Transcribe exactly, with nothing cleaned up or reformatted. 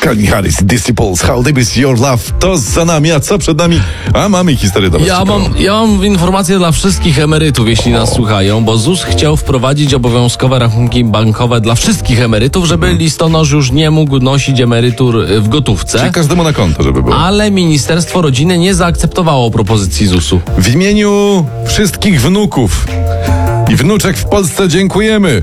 Calvin Harris, Disciples, How Deep Is Your Love. To za nami, a co przed nami? A mamy historię do was. Ja mam, ja mam informację dla wszystkich emerytów, jeśli nas słuchają, bo Z U S chciał wprowadzić obowiązkowe rachunki bankowe dla wszystkich emerytów, żeby hmm. listonosz już nie mógł nosić emerytur w gotówce. Czyli każdemu na konto, żeby było. Ale Ministerstwo Rodziny nie zaakceptowało propozycji Z U S u. W imieniu wszystkich wnuków i wnuczek w Polsce dziękujemy.